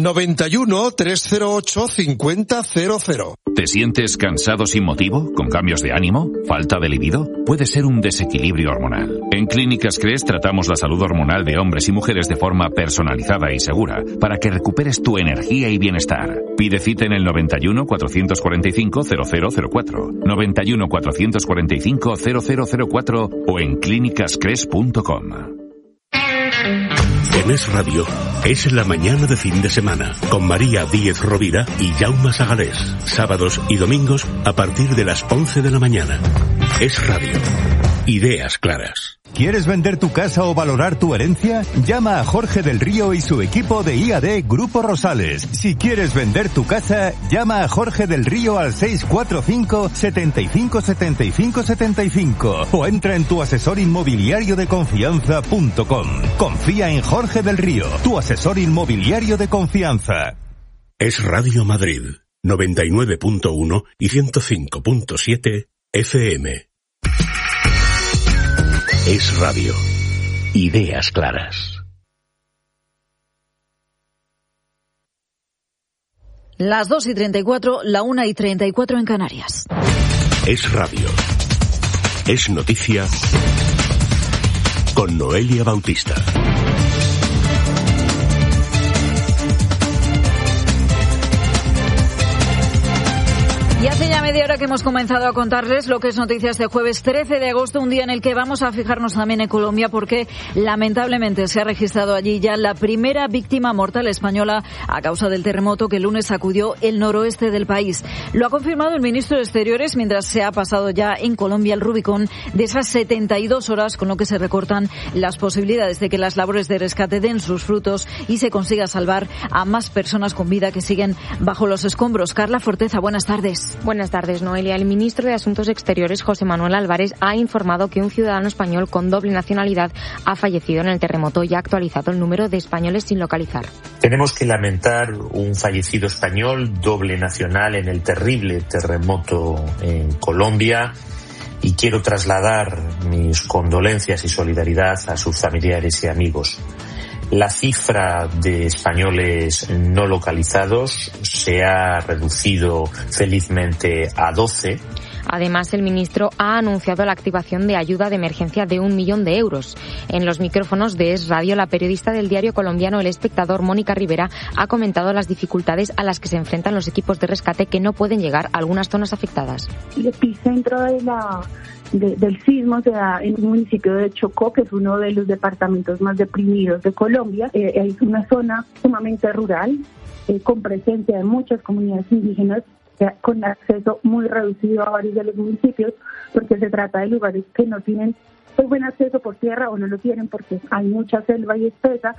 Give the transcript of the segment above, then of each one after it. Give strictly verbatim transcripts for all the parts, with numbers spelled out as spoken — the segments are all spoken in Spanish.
noventa y uno, trescientos ocho, cincuenta cero cero. ¿Te sientes cansado sin motivo? ¿Con cambios de ánimo? ¿Falta de libido? Puede ser un desequilibrio hormonal. En Clínicas Cres tratamos la salud hormonal de hombres y mujeres de forma personalizada y segura para que recuperes tu energía y bienestar. Pide cita en el noventa y uno, cuatrocientos cuarenta y cinco, cero cero cero cuatro, noventa y uno, cuatrocientos cuarenta y cinco, cero cero cero cuatro o en clínicas cres punto com. En Es Radio, es la mañana de fin de semana, con María Díez Rovira y Jaume Sagalés. Sábados y domingos a partir de las once de la mañana. Es Radio. Ideas claras. ¿Quieres vender tu casa o valorar tu herencia? Llama a Jorge del Río y su equipo de I A D Grupo Rosales. Si quieres vender tu casa, llama a Jorge del Río al seis cuatro cinco, setenta y cinco, setenta y cinco, setenta y cinco o entra en tu asesor inmobiliario de confianza punto com. Confía en Jorge del Río, tu asesor inmobiliario de confianza. Es Radio Madrid, noventa y nueve punto uno y ciento cinco punto siete F M. Es Radio. Ideas claras. Las dos y treinta y cuatro, la una y treinta y cuatro en Canarias. Es Radio. Es noticia con Noelia Bautista. Y hace ya media hora que hemos comenzado a contarles lo que es noticia este jueves trece de agosto, un día en el que vamos a fijarnos también en Colombia porque lamentablemente se ha registrado allí ya la primera víctima mortal española a causa del terremoto que el lunes sacudió el noroeste del país. Lo ha confirmado el ministro de Exteriores mientras se ha pasado ya en Colombia el Rubicón de esas setenta y dos horas, con lo que se recortan las posibilidades de que las labores de rescate den sus frutos y se consiga salvar a más personas con vida que siguen bajo los escombros. Carla Forteza, buenas tardes. Buenas tardes, Noelia. El ministro de Asuntos Exteriores, José Manuel Álvarez, ha informado que un ciudadano español con doble nacionalidad ha fallecido en el terremoto y ha actualizado el número de españoles sin localizar. Tenemos que lamentar un fallecido español doble nacional en el terrible terremoto en Colombia y quiero trasladar mis condolencias y solidaridad a sus familiares y amigos. La cifra de españoles no localizados se ha reducido felizmente a doce. Además, el ministro ha anunciado la activación de ayuda de emergencia de un millón de euros. En los micrófonos de Es Radio, la periodista del diario colombiano El Espectador, Mónica Rivera, ha comentado las dificultades a las que se enfrentan los equipos de rescate que no pueden llegar a algunas zonas afectadas. El epicentro de la... De, del sismo se da en el municipio de Chocó, que es uno de los departamentos más deprimidos de Colombia. Eh, es una zona sumamente rural, eh, con presencia de muchas comunidades indígenas, eh, con acceso muy reducido a varios de los municipios, porque se trata de lugares que no tienen muy buen acceso por tierra o no lo tienen porque hay mucha selva y espesa.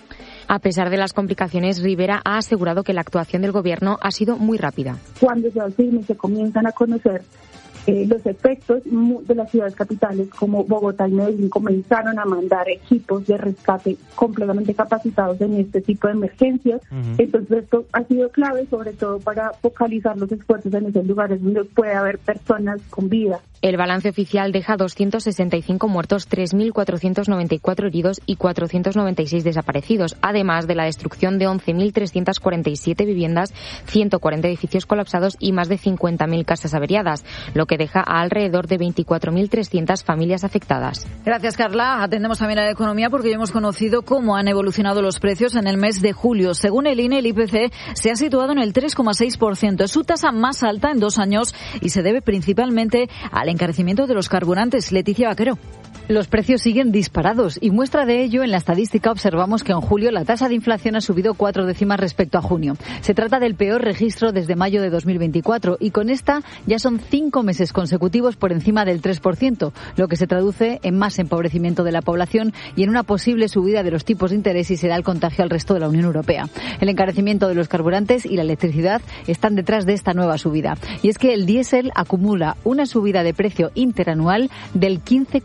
A pesar de las complicaciones, Rivera ha asegurado que la actuación del gobierno ha sido muy rápida. Cuando se asigna y se comienzan a conocer Eh, los efectos de las ciudades capitales como Bogotá y Medellín comenzaron a mandar equipos de rescate completamente capacitados en este tipo de emergencias. Uh-huh. Entonces esto ha sido clave, sobre todo para focalizar los esfuerzos en esos lugares donde puede haber personas con vida. El balance oficial deja doscientos sesenta y cinco muertos, tres mil cuatrocientos noventa y cuatro heridos y cuatrocientos noventa y seis desaparecidos, además de la destrucción de once mil trescientas cuarenta y siete viviendas, ciento cuarenta edificios colapsados y más de cincuenta mil casas averiadas, lo que deja a alrededor de veinticuatro mil trescientas familias afectadas. Gracias, Carla. Atendemos también a la economía porque ya hemos conocido cómo han evolucionado los precios en el mes de julio. Según el I N E, el I P C se ha situado en el tres coma seis por ciento. Es su tasa más alta en dos años y se debe principalmente al encarecimiento de los carburantes. Leticia Vaquero. Los precios siguen disparados y muestra de ello en la estadística observamos que en julio la tasa de inflación ha subido cuatro décimas respecto a junio. Se trata del peor registro desde mayo de dos mil veinticuatro y con esta ya son cinco meses consecutivos por encima del tres por ciento, lo que se traduce en más empobrecimiento de la población y en una posible subida de los tipos de interés y será el contagio al resto de la Unión Europea. El encarecimiento de los carburantes y la electricidad están detrás de esta nueva subida. Y es que el diésel acumula una subida de precio interanual del quince coma siete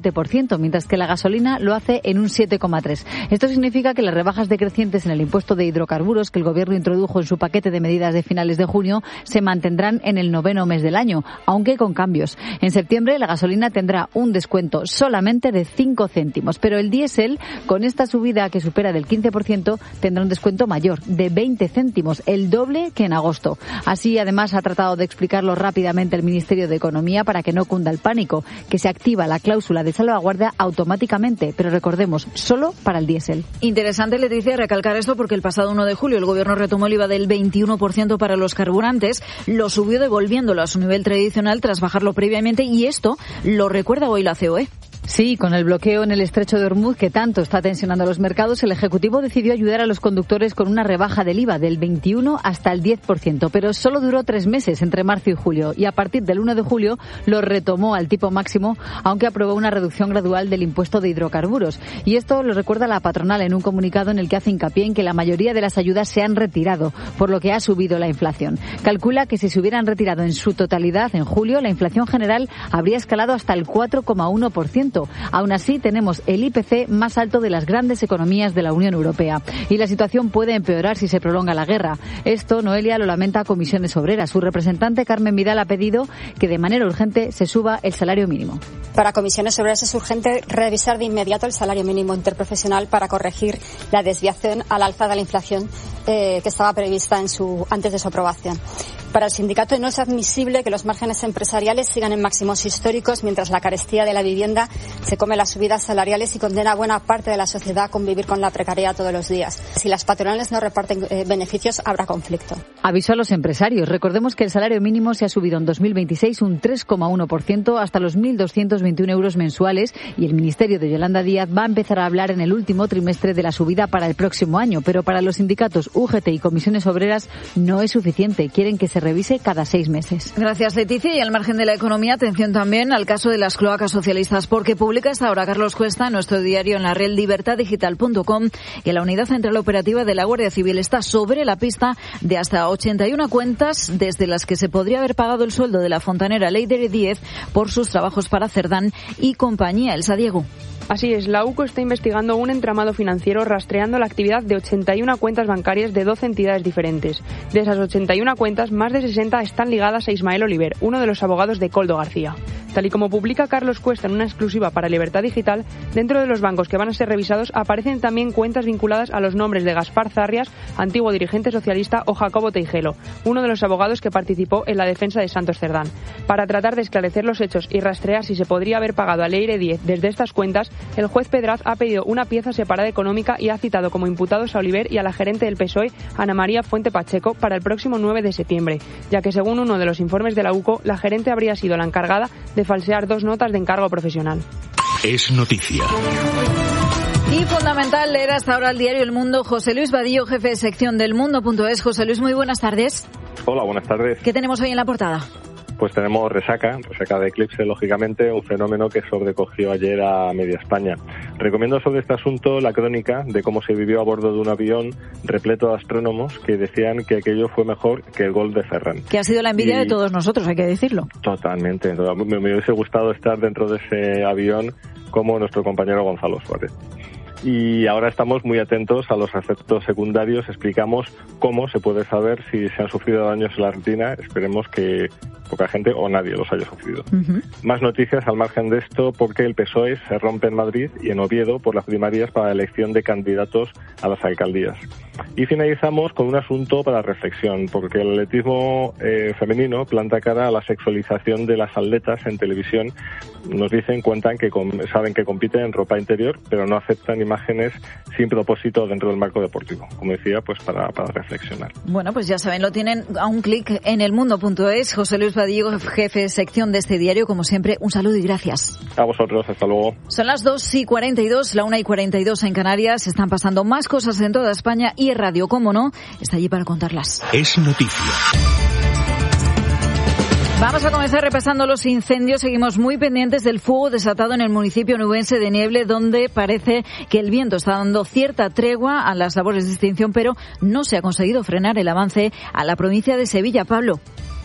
siete por ciento, mientras que la gasolina lo hace en un siete coma tres por ciento. Esto significa que las rebajas decrecientes en el impuesto de hidrocarburos que el Gobierno introdujo en su paquete de medidas de finales de junio se mantendrán en el noveno mes del año, aunque con cambios. En septiembre la gasolina tendrá un descuento solamente de cinco céntimos, pero el diésel, con esta subida que supera del quince por ciento, tendrá un descuento mayor, de veinte céntimos, el doble que en agosto. Así, además, ha tratado de explicarlo rápidamente el Ministerio de Economía para que no cunda el pánico, que se activa la cláusula de salvaguardia automáticamente, pero recordemos, solo para el diésel. Interesante, Leticia, recalcar esto porque el pasado uno de julio el Gobierno retomó el I V A del veintiuno por ciento para los carburantes, lo subió devolviéndolo a su nivel tradicional tras bajarlo previamente, y esto lo recuerda hoy la C O E. Sí, con el bloqueo en el estrecho de Hormuz que tanto está tensionando los mercados, el Ejecutivo decidió ayudar a los conductores con una rebaja del I V A del veintiuno hasta el diez por ciento, pero solo duró tres meses entre marzo y julio, y a partir del uno de julio lo retomó al tipo máximo, aunque aprobó una reducción gradual del impuesto de hidrocarburos. Y esto lo recuerda la patronal en un comunicado en el que hace hincapié en que la mayoría de las ayudas se han retirado, por lo que ha subido la inflación. Calcula que si se hubieran retirado en su totalidad en julio, la inflación general habría escalado hasta el cuatro coma uno por ciento. Aún así, tenemos el I P C más alto de las grandes economías de la Unión Europea. Y la situación puede empeorar si se prolonga la guerra. Esto, Noelia, lo lamenta Comisiones Obreras. Su representante, Carmen Vidal, ha pedido que de manera urgente se suba el salario mínimo. Para Comisiones Obreras es urgente revisar de inmediato el salario mínimo interprofesional para corregir la desviación al alza de la inflación eh, que estaba prevista en su, antes de su aprobación. Para el sindicato no es admisible que los márgenes empresariales sigan en máximos históricos mientras la carestía de la vivienda se come las subidas salariales y condena a buena parte de la sociedad a convivir con la precariedad todos los días. Si las patronales no reparten eh, beneficios, habrá conflicto. Avisó a los empresarios. Recordemos que el salario mínimo se ha subido en dos mil veintiséis un tres coma uno por ciento hasta los mil doscientos veintiuno euros mensuales, y el Ministerio de Yolanda Díaz va a empezar a hablar en el último trimestre de la subida para el próximo año, pero para los sindicatos U G T y Comisiones Obreras no es suficiente. Quieren que se revise cada seis meses. Gracias, Leticia. Y al margen de la economía, atención también al caso de las cloacas socialistas, porque publica esta hora Carlos Cuesta en nuestro diario en la red libertad digital punto com que la Unidad Central Operativa de la Guardia Civil está sobre la pista de hasta ochenta y una cuentas desde las que se podría haber pagado el sueldo de la fontanera Leider Díez por sus trabajos para Cerdán y compañía. Elsa Diego. Así es, la U C O está investigando un entramado financiero rastreando la actividad de ochenta y una cuentas bancarias de doce entidades diferentes. De esas ochenta y una cuentas, más de sesenta están ligadas a Ismael Oliver, uno de los abogados de Koldo García. Tal y como publica Carlos Cuesta en una exclusiva para Libertad Digital, dentro de los bancos que van a ser revisados aparecen también cuentas vinculadas a los nombres de Gaspar Zarrias, antiguo dirigente socialista, o Jacobo Teijelo, uno de los abogados que participó en la defensa de Santos Cerdán. Para tratar de esclarecer los hechos y rastrear si se podría haber pagado a Leire Díez desde estas cuentas, el juez Pedraz ha pedido una pieza separada económica y ha citado como imputados a Oliver y a la gerente del P S O E, Ana María Fuente Pacheco, para el próximo nueve de septiembre, ya que según uno de los informes de la U C O, la gerente habría sido la encargada de falsear dos notas de encargo profesional. Es noticia. Y fundamental leer hasta ahora el diario El Mundo. José Luis Vadillo, jefe de sección del Mundo punto es. José Luis, muy buenas tardes. Hola, buenas tardes. ¿Qué tenemos hoy en la portada? Pues tenemos resaca, resaca de eclipse, lógicamente, un fenómeno que sobrecogió ayer a media España. Recomiendo sobre este asunto la crónica de cómo se vivió a bordo de un avión repleto de astrónomos que decían que aquello fue mejor que el gol de Ferran. Que ha sido la envidia y... de todos nosotros, hay que decirlo. Totalmente. Me, me hubiese gustado estar dentro de ese avión como nuestro compañero Gonzalo Suárez. Y ahora estamos muy atentos a los efectos secundarios. Explicamos cómo se puede saber si se han sufrido daños en la retina. Esperemos que poca gente o nadie los haya sufrido. Uh-huh. Más noticias al margen de esto, porque el P S O E se rompe en Madrid y en Oviedo por las primarias para la elección de candidatos a las alcaldías. Y finalizamos con un asunto para reflexión, porque el atletismo eh, femenino planta cara a la sexualización de las atletas en televisión. Nos dicen, cuentan que com- saben que compiten en ropa interior, pero no aceptan imágenes sin propósito dentro del marco deportivo. Como decía, pues para, para reflexionar. Bueno, pues ya saben, lo tienen a un clic en el mundo punto es. José Luis Vadillo, jefe de sección de este diario, como siempre, un saludo y gracias. A vosotros, hasta luego. Son las dos y cuarenta y dos, la una y cuarenta y dos en Canarias. Están pasando más cosas en toda España y Radio, cómo no, está allí para contarlas. Es noticia. Vamos a comenzar repasando los incendios. Seguimos muy pendientes del fuego desatado en el municipio nubense de Nieble, donde parece que el viento está dando cierta tregua a las labores de extinción, pero no se ha conseguido frenar el avance a la provincia de Sevilla. Pablo.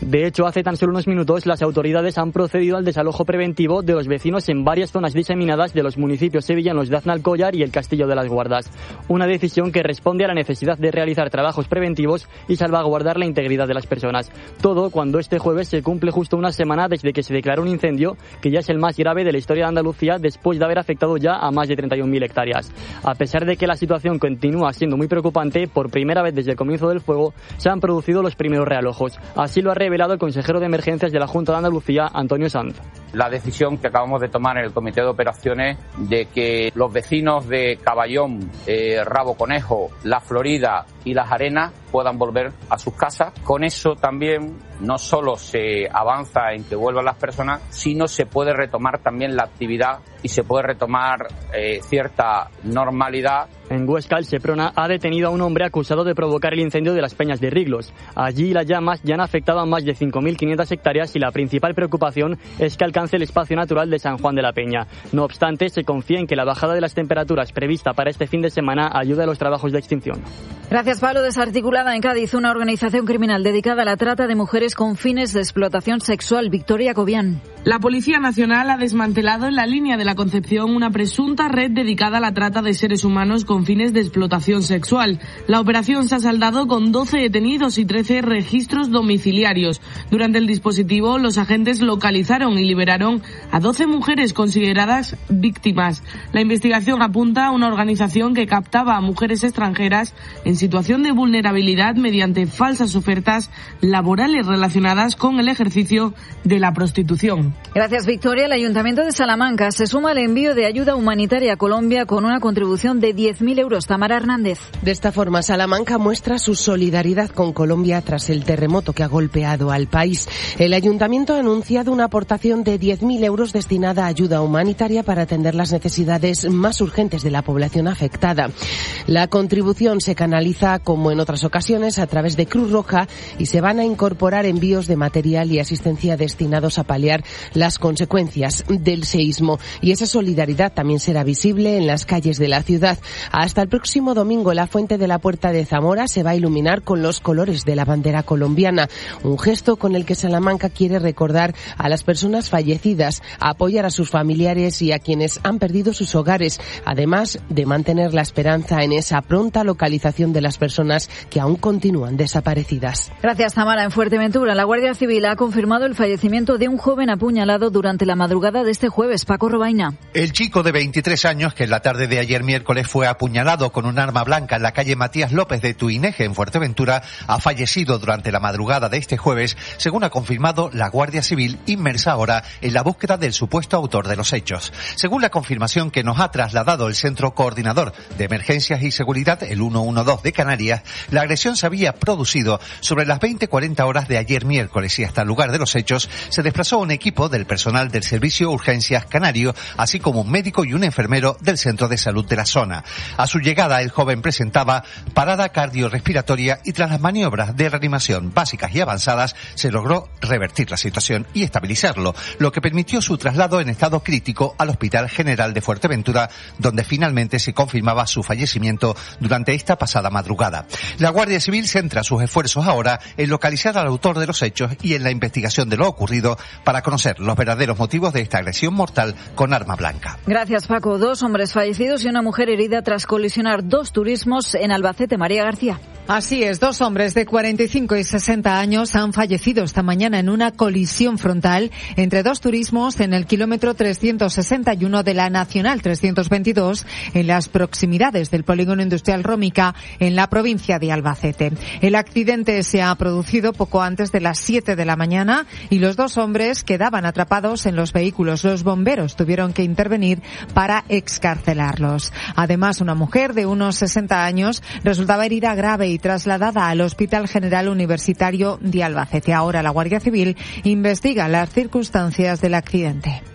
De hecho, hace tan solo unos minutos las autoridades han procedido al desalojo preventivo de los vecinos en varias zonas diseminadas de los municipios sevillanos de Aznalcóllar y el Castillo de las Guardas. Una decisión que responde a la necesidad de realizar trabajos preventivos y salvaguardar la integridad de las personas. Todo cuando este jueves se cumple justo una semana desde que se declaró un incendio que ya es el más grave de la historia de Andalucía después de haber afectado ya a más de treinta y un mil hectáreas. A pesar de que la situación continúa siendo muy preocupante, por primera vez desde el comienzo del fuego se han producido los primeros realojos. Así lo ha revelado el consejero de Emergencias de la Junta de Andalucía, Antonio Sanz. La decisión que acabamos de tomar en el Comité de Operaciones de que los vecinos de Caballón, eh, Rabo Conejo, La Florida y Las Arenas puedan volver a sus casas. Con eso también no solo se avanza en que vuelvan las personas, sino se puede retomar también la actividad y se puede retomar eh, cierta normalidad. En Huesca, el Seprona ha detenido a un hombre acusado de provocar el incendio de las Peñas de Riglos. Allí las llamas ya han afectado a más de cinco mil quinientas hectáreas y la principal preocupación es que alcance el espacio natural de San Juan de la Peña. No obstante, se confía en que la bajada de las temperaturas prevista para este fin de semana ayude a los trabajos de extinción. Gracias, Pablo. Desarticulada en Cádiz una organización criminal dedicada a la trata de mujeres con fines de explotación sexual. Victoria Cobian. La Policía Nacional ha desmantelado en la línea de la Concepción una presunta red dedicada a la trata de seres humanos con fines de explotación sexual. La operación se ha saldado con doce detenidos y trece registros domiciliarios. Durante el dispositivo, los agentes localizaron y liberaron a doce mujeres consideradas víctimas. La investigación apunta a una organización que captaba a mujeres extranjeras en situación de vulnerabilidad mediante falsas ofertas laborales relacionadas con el ejercicio de la prostitución. Gracias, Victoria. El Ayuntamiento de Salamanca se suma al envío de ayuda humanitaria a Colombia con una contribución de diez mil euros. Tamara Hernández. De esta forma, Salamanca muestra su solidaridad con Colombia tras el terremoto que ha golpeado al país. El Ayuntamiento ha anunciado una aportación de diez mil euros destinada a ayuda humanitaria para atender las necesidades más urgentes de la población afectada. La contribución se canaliza, como en otras ocasiones, a través de Cruz Roja y se van a incorporar envíos de material y asistencia destinados a paliar las consecuencias del seísmo. Y esa solidaridad también será visible en las calles de la ciudad. Hasta el próximo domingo, la fuente de la Puerta de Zamora se va a iluminar con los colores de la bandera colombiana, un gesto con el que Salamanca quiere recordar a las personas fallecidas, apoyar a sus familiares y a quienes han perdido sus hogares, además de mantener la esperanza en esa pronta localización de las personas que aún continúan desaparecidas. Gracias, Tamara. En Fuerteventura, la Guardia Civil ha confirmado el fallecimiento de un joven apuñalado durante la madrugada de este jueves. Paco Robaina. El chico de veintitrés años, que en la tarde de ayer miércoles fue apuñalado con un arma blanca en la calle Matías López de Tuineje, en Fuerteventura, ha fallecido durante la madrugada de este jueves, según ha confirmado la Guardia Civil, inmersa ahora en la búsqueda del supuesto autor de los hechos. Según la confirmación que nos ha trasladado el Centro Coordinador de Emergencias y Seguridad, el ciento doce de Canarias, la agresión se había producido sobre las veinte cuarenta horas de ayer miércoles y hasta el lugar de los hechos se desplazó un equipo del personal del Servicio Urgencias Canario, así como un médico y un enfermero del Centro de Salud de la zona. A su llegada, el joven presentaba parada cardiorrespiratoria y tras las maniobras de reanimación básicas y avanzadas se logró revertir la situación y estabilizarlo, lo que permitió su traslado en estado crítico al Hospital General de Fuerteventura, donde finalmente se confirmaba su fallecimiento durante esta pasada madrugada. La Guardia Civil centra sus esfuerzos ahora en localizar al autor de los hechos y en la investigación de lo ocurrido para conocer los verdaderos motivos de esta agresión mortal con arma blanca. Gracias, Paco. Dos hombres fallecidos y una mujer herida tras colisionar dos turismos en Albacete. María García. Así es, dos hombres de cuarenta y cinco y sesenta años han fallecido esta mañana en una colisión frontal entre dos turismos en el kilómetro trescientos sesenta y uno de la Nacional trescientos veintidós en las proximidades del polígono industrial Rómica en la provincia de Albacete. El accidente se ha producido poco antes de las siete de la mañana y los dos hombres quedaban atrapados en los vehículos. Los bomberos tuvieron que intervenir para excarcelarlos. Además, una mujer de unos sesenta años resultaba herida grave y trasladada al Hospital General Universitario de Albacete. Ahora la Guardia Civil investiga las circunstancias del accidente.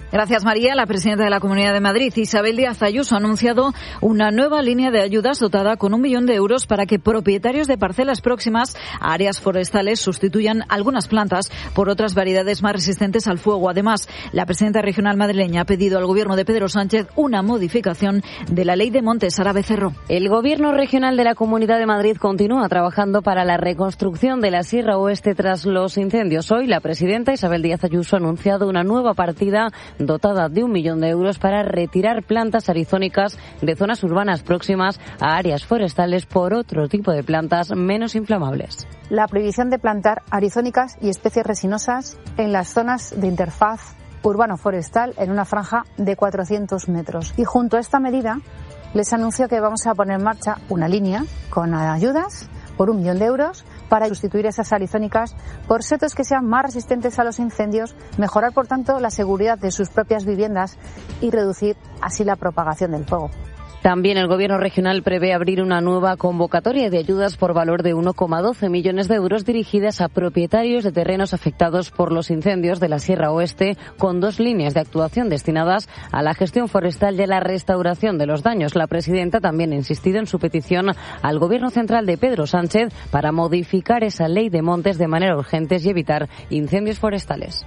Gracias, María. La presidenta de la Comunidad de Madrid, Isabel Díaz Ayuso, ha anunciado una nueva línea de ayudas dotada con un millón de euros para que propietarios de parcelas próximas a áreas forestales sustituyan algunas plantas por otras variedades más resistentes al fuego. Además, la presidenta regional madrileña ha pedido al Gobierno de Pedro Sánchez una modificación de la Ley de Montes. Sara Becerro. El Gobierno regional de la Comunidad de Madrid continúa trabajando para la reconstrucción de la Sierra Oeste tras los incendios. Hoy, la presidenta Isabel Díaz Ayuso ha anunciado una nueva partida dotada de un millón de euros para retirar plantas arizónicas de zonas urbanas próximas a áreas forestales por otro tipo de plantas menos inflamables. La prohibición de plantar arizónicas y especies resinosas en las zonas de interfaz urbano-forestal en una franja de cuatrocientos metros. Y junto a esta medida, les anuncio que vamos a poner en marcha una línea con ayudas por un millón de euros para sustituir esas arizónicas por setos que sean más resistentes a los incendios, mejorar, por tanto, la seguridad de sus propias viviendas y reducir así la propagación del fuego. También el Gobierno regional prevé abrir una nueva convocatoria de ayudas por valor de uno coma doce millones de euros dirigidas a propietarios de terrenos afectados por los incendios de la Sierra Oeste, con dos líneas de actuación destinadas a la gestión forestal y a la restauración de los daños. La presidenta también ha insistido en su petición al Gobierno central de Pedro Sánchez para modificar esa ley de montes de manera urgente y evitar incendios forestales.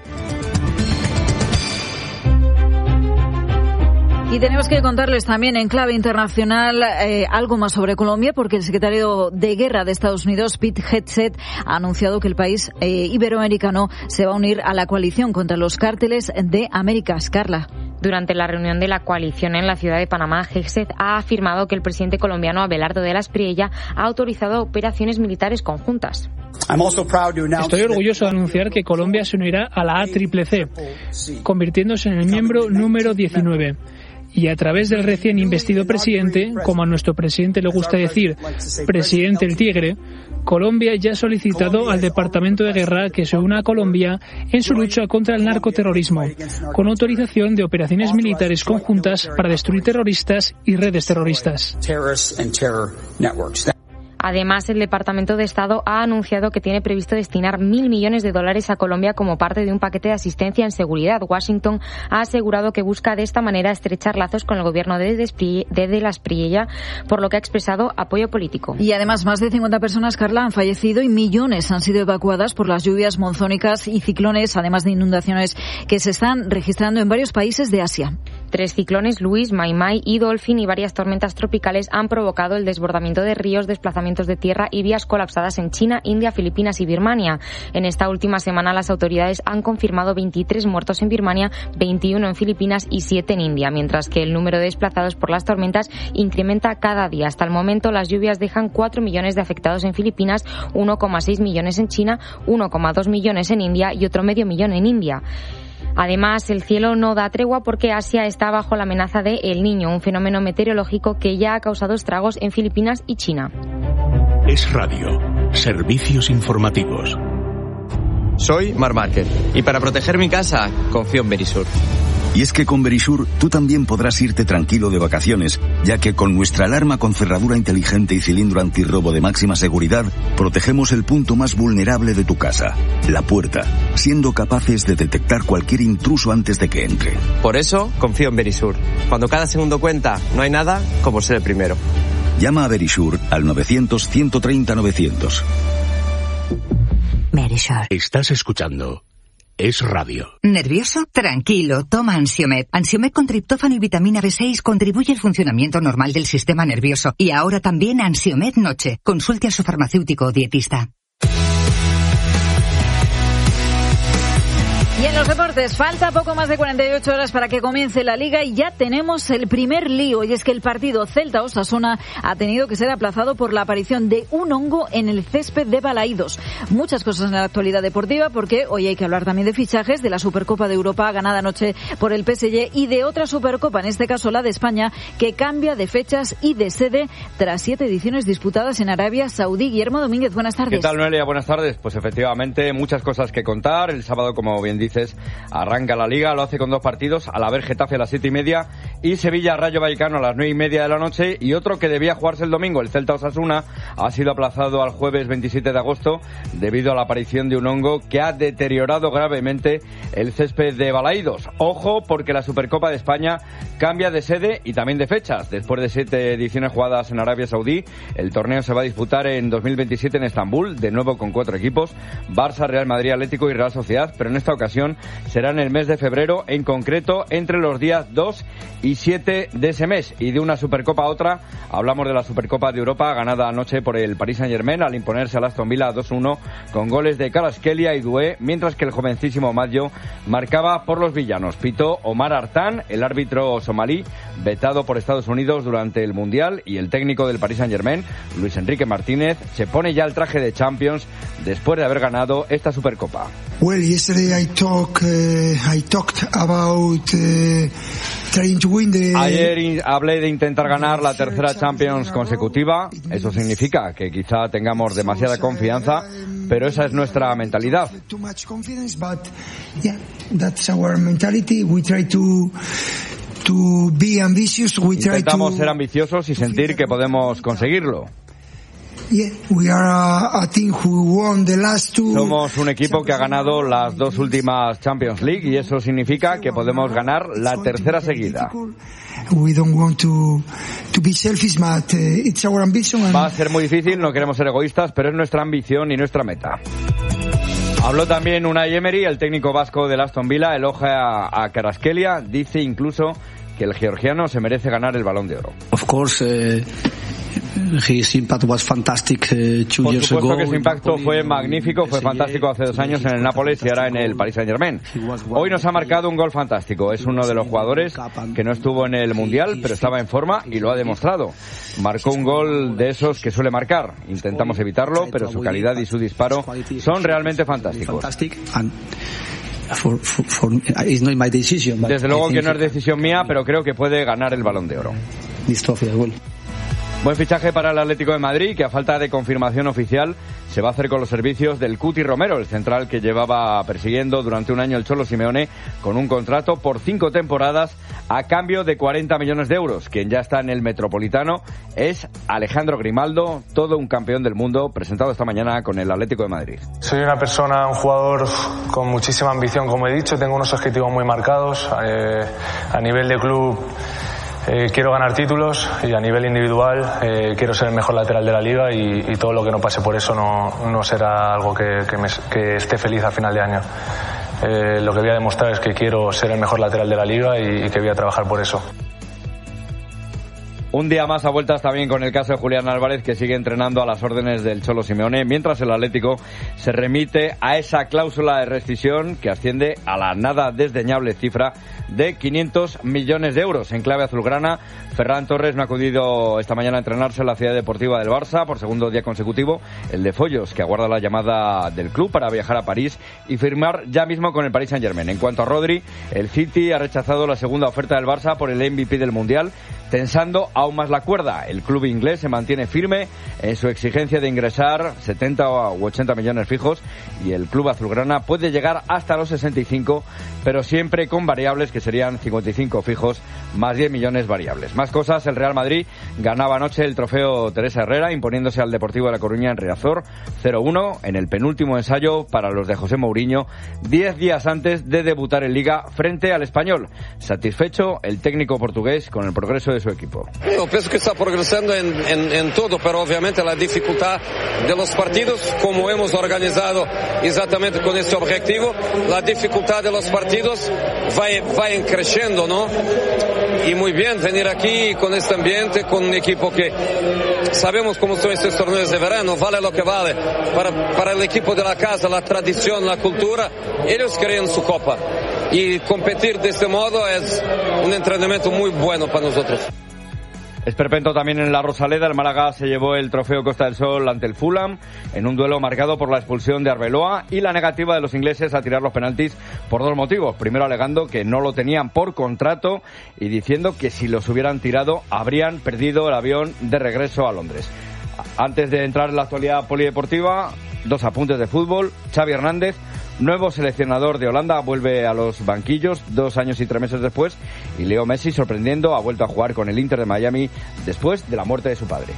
Y tenemos que contarles también en clave internacional eh, algo más sobre Colombia, porque el secretario de Guerra de Estados Unidos, Pete Hegseth, ha anunciado que el país eh, iberoamericano se va a unir a la coalición contra los cárteles de Américas. Carla. Durante la reunión de la coalición en la ciudad de Panamá, Hegseth ha afirmado que el presidente colombiano Abelardo de la Espriella ha autorizado operaciones militares conjuntas. Estoy orgulloso de anunciar que Colombia se unirá a la A C C C, convirtiéndose en el miembro número diecinueve. Y a través del recién investido presidente, como a nuestro presidente le gusta decir, presidente el tigre, Colombia ya ha solicitado al Departamento de Guerra que se una a Colombia en su lucha contra el narcoterrorismo, con autorización de operaciones militares conjuntas para destruir terroristas y redes terroristas. Además, el Departamento de Estado ha anunciado que tiene previsto destinar mil millones de dólares a Colombia como parte de un paquete de asistencia en seguridad. Washington ha asegurado que busca de esta manera estrechar lazos con el gobierno de De la Espriella, por lo que ha expresado apoyo político. Y además, más de cincuenta personas, Carla, han fallecido y millones han sido evacuadas por las lluvias monzónicas y ciclones, además de inundaciones que se están registrando en varios países de Asia. Tres ciclones, Luis, Maimai y Dolphin, y varias tormentas tropicales han provocado el desbordamiento de ríos, desplazamientos de tierra y vías colapsadas en China, India, Filipinas y Birmania. En esta última semana, las autoridades han confirmado veintitrés muertos en Birmania, veintiuno en Filipinas y siete en India, mientras que el número de desplazados por las tormentas incrementa cada día. Hasta el momento, las lluvias dejan cuatro millones de afectados en Filipinas, uno coma seis millones en China, uno coma dos millones en India y otro medio millón en India. Además, el cielo no da tregua porque Asia está bajo la amenaza de El Niño, un fenómeno meteorológico que ya ha causado estragos en Filipinas y China. Es Radio. Servicios informativos. Soy Mar Márquez y para proteger mi casa confío en Verisur. Y es que con Verisur tú también podrás irte tranquilo de vacaciones, ya que con nuestra alarma con cerradura inteligente y cilindro antirrobo de máxima seguridad, protegemos el punto más vulnerable de tu casa, la puerta, siendo capaces de detectar cualquier intruso antes de que entre. Por eso confío en Verisur. Cuando cada segundo cuenta, no hay nada como ser el primero. Llama a Verisur al novecientos, ciento treinta, novecientos. Verisur. Estás escuchando Es Radio. ¿Nervioso? Tranquilo, toma Ansiomed. Ansiomed con triptófano y vitamina B seis contribuye al funcionamiento normal del sistema nervioso. Y ahora también Ansiomed Noche. Consulte a su farmacéutico o dietista. Y en los deportes, falta poco más de cuarenta y ocho horas para que comience la Liga y ya tenemos el primer lío, y es que el partido Celta-Osasuna ha tenido que ser aplazado por la aparición de un hongo en el césped de Balaídos. Muchas cosas en la actualidad deportiva, porque hoy hay que hablar también de fichajes, de la Supercopa de Europa ganada anoche por el P S G y de otra Supercopa, en este caso la de España, que cambia de fechas y de sede tras siete ediciones disputadas en Arabia Saudí. Guillermo Domínguez, buenas tardes. ¿Qué tal, Noelia? Buenas tardes. Pues efectivamente, muchas cosas que contar. El sábado, como bien dices, miércoles arranca la Liga, lo hace con dos partidos, al haber Getafe a las siete y media y Sevilla Rayo Vallecano a las nueve y media de la noche, y otro que debía jugarse el domingo, el Celta Osasuna, ha sido aplazado al jueves veintisiete de agosto debido a la aparición de un hongo que ha deteriorado gravemente el césped de Balaídos. Ojo, porque la Supercopa de España cambia de sede y también de fechas. Después de siete ediciones jugadas en Arabia Saudí, el torneo se va a disputar en dos mil veintisiete en Estambul, de nuevo con cuatro equipos, Barça, Real Madrid, Atlético y Real Sociedad, pero en esta ocasión será en el mes de febrero, en concreto entre los días dos y siete de ese mes. Y de una Supercopa a otra, hablamos de la Supercopa de Europa, ganada anoche por el Paris Saint-Germain al imponerse al Aston Villa dos uno con goles de Kvaratskhelia y Doué, mientras que el jovencísimo Maggio marcaba por los villanos. Pitó Omar Artan, el árbitro somalí vetado por Estados Unidos durante el Mundial, y el técnico del Paris Saint-Germain, Luis Enrique Martínez, se pone ya el traje de Champions después de haber ganado esta Supercopa. Well, yesterday I talk, uh, I talked about uh, trying to win the... Ayer hablé de intentar ganar la tercera Champions consecutiva. Eso significa que quizá tengamos demasiada confianza, pero esa es nuestra mentalidad. Too much confidence, but yeah, that's our mentality. We try to to be ambitious. We try Intentamos to... ser ambiciosos y sentir que podemos conseguirlo. Yeah, we are a, a team who won the last two... Somos un equipo que ha ganado las dos últimas Champions League y eso significa que podemos ganar la tercera seguida. We don't want to, to be selfish, but uh, it's our ambition and... Va a ser muy difícil, no queremos ser egoístas, pero es nuestra ambición y nuestra meta. Habló también Unai Emery, el técnico vasco del Aston Villa, elogia a Kvaratskhelia, dice incluso que el georgiano se merece ganar el Balón de Oro. Of course, uh... His impact was fantastic uh, two Por years supuesto ago. que su impacto fue magnífico, fue fantástico hace dos años en el Nápoles y ahora en el Paris Saint-Germain. Hoy nos ha marcado un gol fantástico. Es uno de los jugadores que no estuvo en el Mundial, pero estaba en forma y lo ha demostrado. Marcó un gol de esos que suele marcar. Intentamos evitarlo, pero su calidad y su disparo son realmente fantásticos. For, for, for, it's not my decision, but Desde luego que no es decisión mía, pero creo que puede ganar el Balón de Oro. This trophy as well. Buen fichaje para el Atlético de Madrid, que a falta de confirmación oficial se va a hacer con los servicios del Cuti Romero, el central que llevaba persiguiendo durante un año el Cholo Simeone, con un contrato por cinco temporadas a cambio de cuarenta millones de euros. Quien ya está en el Metropolitano es Alejandro Grimaldo, todo un campeón del mundo, presentado esta mañana con el Atlético de Madrid. Soy una persona, un jugador con muchísima ambición, como he dicho, tengo unos objetivos muy marcados. Eh, a nivel de club Eh, quiero ganar títulos y a nivel individual eh, quiero ser el mejor lateral de la liga y, y todo lo que no pase por eso no, no será algo que, que, me, que esté feliz a final de año. Eh, lo que voy a demostrar es que quiero ser el mejor lateral de la liga y, y que voy a trabajar por eso. Un día más a vueltas también con el caso de Julián Álvarez, que sigue entrenando a las órdenes del Cholo Simeone, mientras el Atlético se remite a esa cláusula de rescisión que asciende a la nada desdeñable cifra de quinientos millones de euros. En clave azulgrana, Ferran Torres no ha acudido esta mañana a entrenarse en la ciudad deportiva del Barça por segundo día consecutivo. El de Follos, que aguarda la llamada del club para viajar a París y firmar ya mismo con el Paris Saint-Germain. En cuanto a Rodri, el City ha rechazado la segunda oferta del Barça por el M V P del Mundial, tensando aún más la cuerda. El club inglés se mantiene firme en su exigencia de ingresar setenta u ochenta millones fijos y el club azulgrana puede llegar hasta los sesenta y cinco, pero siempre con variables que serían cincuenta y cinco fijos más diez millones variables. Más cosas, el Real Madrid ganaba anoche el trofeo Teresa Herrera imponiéndose al Deportivo de La Coruña en Riazor cero uno en el penúltimo ensayo para los de José Mourinho, diez días antes de debutar en Liga frente al Español. Satisfecho el técnico portugués con el progreso de su equipo. Yo pienso que está progresando en, en, en todo, pero obviamente la dificultad de los partidos, como hemos organizado exactamente con este objetivo, la dificultad de los partidos va, va creciendo, ¿no? Y muy bien venir aquí con este ambiente, con un equipo que sabemos cómo son estos torneos de verano, vale lo que vale. Para, para el equipo de la casa, la tradición, la cultura, ellos creen su copa. Y competir de este modo es un entrenamiento muy bueno para nosotros. Esperpento también en la Rosaleda. El Málaga se llevó el trofeo Costa del Sol ante el Fulham en un duelo marcado por la expulsión de Arbeloa y la negativa de los ingleses a tirar los penaltis por dos motivos. Primero, alegando que no lo tenían por contrato y diciendo que si los hubieran tirado habrían perdido el avión de regreso a Londres. Antes de entrar en la actualidad polideportiva, dos apuntes de fútbol. Xavi Hernández nuevo seleccionador de Holanda, vuelve a los banquillos dos años y tres meses después, y Leo Messi, sorprendiendo, ha vuelto a jugar con el Inter de Miami después de la muerte de su padre.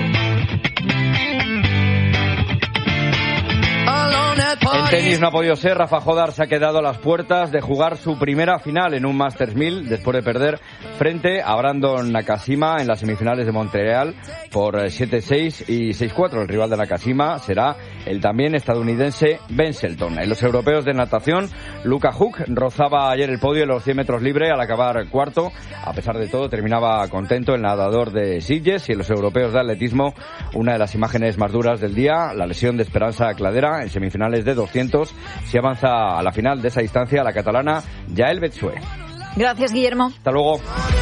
En tenis no ha podido ser. Rafa Jodar se ha quedado a las puertas de jugar su primera final en un Masters mil después de perder frente a Brandon Nakashima en las semifinales de Montreal por siete seis y seis cuatro. El rival de Nakashima será el también estadounidense Ben Shelton. En los europeos de natación, Luca Hook rozaba ayer el podio en los cien metros libre al acabar cuarto. A pesar de todo, terminaba contento el nadador de Sitges. Y en los europeos de atletismo, una de las imágenes más duras del día, la lesión de Esperanza Cladera en semifinales de doscientos. Se avanza a la final de esa distancia la catalana Yael Betsue. Gracias, Guillermo. Hasta luego.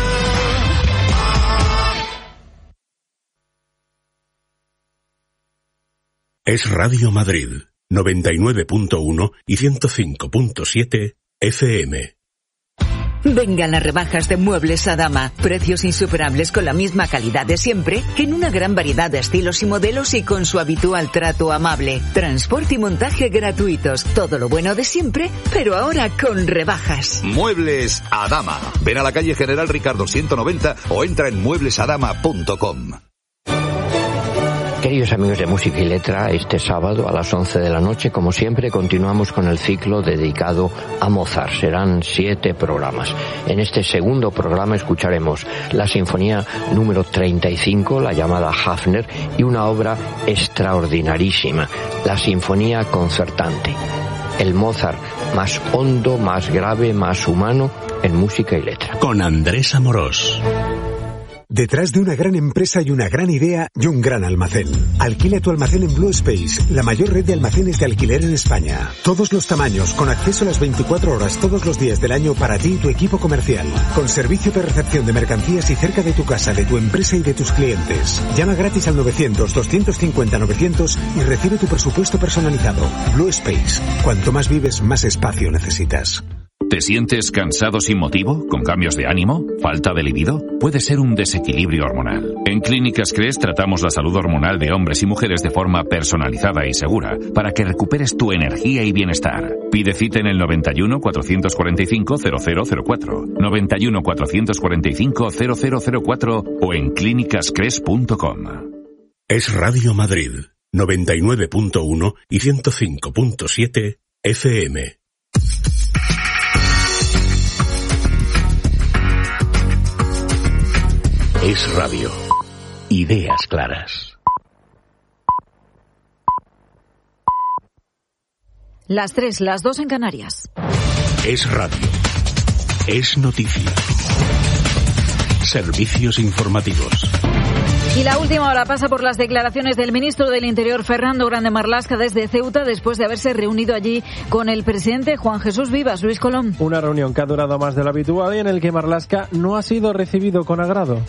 Es Radio Madrid, noventa y nueve punto uno y ciento cinco punto siete F M. Vengan las rebajas de Muebles Adama. Precios insuperables con la misma calidad de siempre, que en una gran variedad de estilos y modelos y con su habitual trato amable. Transporte y montaje gratuitos. Todo lo bueno de siempre, pero ahora con rebajas. Muebles Adama. Ven a la calle General Ricardo ciento noventa o entra en muebles adama punto com. Queridos amigos de Música y Letra, este sábado a las once de la noche, como siempre, continuamos con el ciclo dedicado a Mozart. Serán siete programas. En este segundo programa escucharemos la Sinfonía número treinta y cinco, la llamada Hafner, y una obra extraordinarísima, la Sinfonía Concertante. El Mozart más hondo, más grave, más humano en Música y Letra. Con Andrés Amorós. Detrás de una gran empresa y una gran idea y un gran almacén. Alquila tu almacén en Blue Space, la mayor red de almacenes de alquiler en España. Todos los tamaños, con acceso a las veinticuatro horas todos los días del año para ti y tu equipo comercial. Con servicio de recepción de mercancías y cerca de tu casa, de tu empresa y de tus clientes. Llama gratis al novecientos, doscientos cincuenta, novecientos y recibe tu presupuesto personalizado. Blue Space. Cuanto más vives, más espacio necesitas. ¿Te sientes cansado sin motivo? ¿Con cambios de ánimo? ¿Falta de libido? Puede ser un desequilibrio hormonal. En Clínicas Cres tratamos la salud hormonal de hombres y mujeres de forma personalizada y segura para que recuperes tu energía y bienestar. Pide cita en el noventa y uno, cuatrocientos cuarenta y cinco, cero cero cero cuatro, noventa y uno, cuatrocientos cuarenta y cinco, cero cero cero cuatro o en clínicas cres punto com. Es Radio Madrid, noventa y nueve punto uno y ciento cinco punto siete F M. Es Radio. Ideas claras. Las tres, las dos en Canarias. Es Radio. Es noticia. Servicios informativos. Y la última hora pasa por las declaraciones del ministro del Interior, Fernando Grande Marlaska, desde Ceuta, después de haberse reunido allí con el presidente Juan Jesús Vivas. Luis Colón. Una reunión que ha durado más de lo habitual y en el que Marlaska no ha sido recibido con agrado.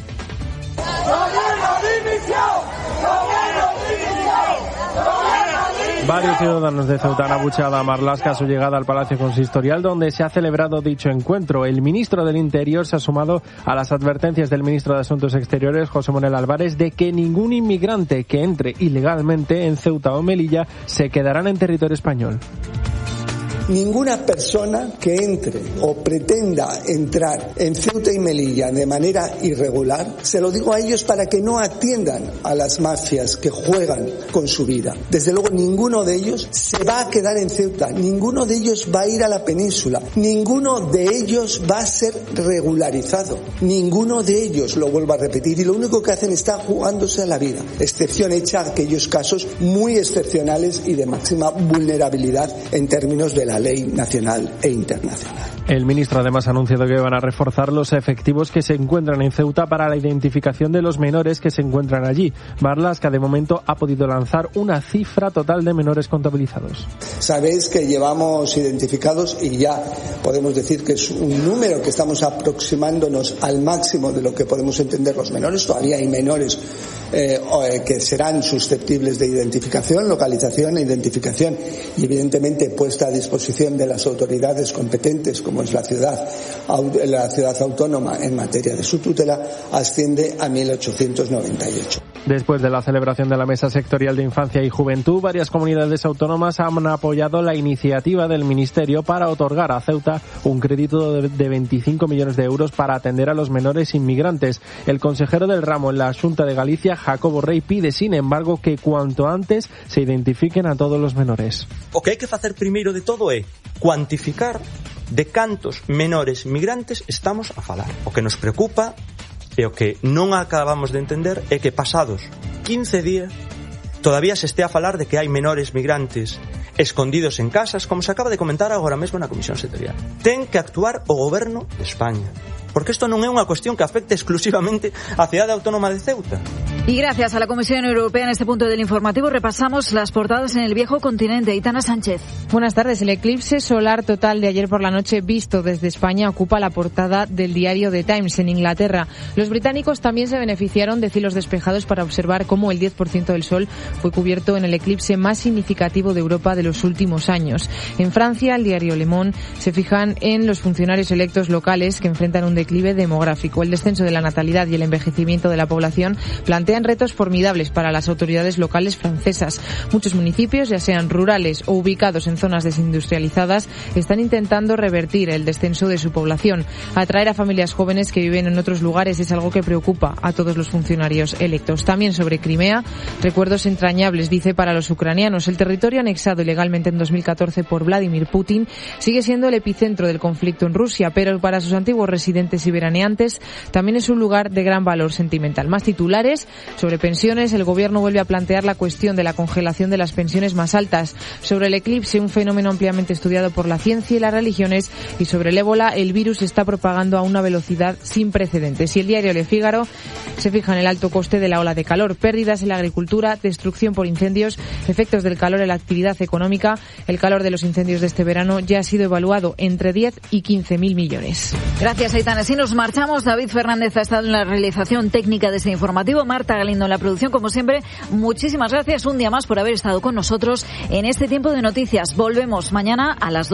Varios ciudadanos de Ceuta han abucheado a Marlaska a su llegada al Palacio Consistorial, donde se ha celebrado dicho encuentro. El ministro del Interior se ha sumado a las advertencias del ministro de Asuntos Exteriores, José Manuel Álvarez, de que ningún inmigrante que entre ilegalmente en Ceuta o Melilla se quedará en territorio español. Ninguna persona que entre o pretenda entrar en Ceuta y Melilla de manera irregular, se lo digo a ellos para que no atiendan a las mafias que juegan con su vida. Desde luego ninguno de ellos se va a quedar en Ceuta, ninguno de ellos va a ir a la península, ninguno de ellos va a ser regularizado, ninguno de ellos, lo vuelvo a repetir, y lo único que hacen está jugándose a la vida, excepción hecha a aquellos casos muy excepcionales y de máxima vulnerabilidad en términos de la ley nacional e internacional. El ministro además ha anunciado que van a reforzar los efectivos que se encuentran en Ceuta para la identificación de los menores que se encuentran allí. Marlaska de momento ha podido lanzar una cifra total de menores contabilizados. Sabéis que llevamos identificados y ya podemos decir que es un número que estamos aproximándonos al máximo de lo que podemos entender los menores. Todavía hay menores eh, que serán susceptibles de identificación, localización e identificación y evidentemente puesta a disposición de las autoridades competentes como es la ciudad, la ciudad autónoma en materia de su tutela, asciende a mil ochocientos noventa y ocho. Después de la celebración de la Mesa Sectorial de Infancia y Juventud, varias comunidades autónomas han apoyado la iniciativa del Ministerio para otorgar a Ceuta un crédito de veinticinco millones de euros para atender a los menores inmigrantes. El consejero del ramo en la Xunta de Galicia, Jacobo Rey, pide, sin embargo, que cuanto antes se identifiquen a todos los menores. O que hai que facer primeiro de todo é cuantificar de cantos menores migrantes estamos a falar. O que nos preocupa e o que non acabamos de entender é que pasados quince días todavía se estea a falar de que hai menores migrantes escondidos en casas, como se acaba de comentar agora mesmo na Comisión Sectorial. Ten que actuar o Goberno de España, porque isto non é unha cuestión que afecte exclusivamente á cidade autónoma de Ceuta. Y gracias a la Comisión Europea, en este punto del informativo repasamos las portadas en el viejo continente. Aitana Sánchez. Buenas tardes. El eclipse solar total de ayer por la noche visto desde España ocupa la portada del diario The Times en Inglaterra. Los británicos también se beneficiaron de cielos despejados para observar cómo el diez por ciento del sol fue cubierto en el eclipse más significativo de Europa de los últimos años. En Francia, el diario Le Monde se fijan en los funcionarios electos locales que enfrentan un declive demográfico. El descenso de la natalidad y el envejecimiento de la población plantean retos formidables para las autoridades locales francesas. Muchos municipios, ya sean rurales o ubicados en zonas desindustrializadas, están intentando revertir el descenso de su población. Atraer a familias jóvenes que viven en otros lugares es algo que preocupa a todos los funcionarios electos. También sobre Crimea, recuerdos entrañables, dice, para los ucranianos. El territorio anexado ilegalmente en dos mil catorce por Vladimir Putin sigue siendo el epicentro del conflicto en Rusia, pero para sus antiguos residentes y veraneantes también es un lugar de gran valor sentimental. Más titulares. Sobre pensiones, el Gobierno vuelve a plantear la cuestión de la congelación de las pensiones más altas. Sobre el eclipse, un fenómeno ampliamente estudiado por la ciencia y las religiones. Y sobre el ébola, el virus se está propagando a una velocidad sin precedentes. Y el diario Le Figaro se fija en el alto coste de la ola de calor, pérdidas en la agricultura, destrucción por incendios, efectos del calor en la actividad económica. El calor de los incendios de este verano ya ha sido evaluado entre diez y quince mil millones. Gracias, Aitana. Si nos marchamos, David Fernández ha estado en la realización técnica de este informativo, Marta Galindo en la producción. Como siempre, muchísimas gracias un día más por haber estado con nosotros en este tiempo de noticias. Volvemos mañana a las dos.